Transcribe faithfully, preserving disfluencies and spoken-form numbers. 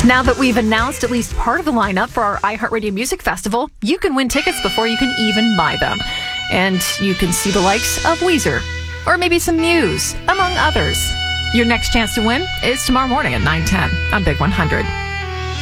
Now that we've announced at least part of the lineup for our iHeartRadio Music Festival, you can win tickets before you can even buy them. And you can see the likes of Weezer, or maybe some Muse, among others. Your next chance to win is tomorrow morning at nine ten on Big one hundred.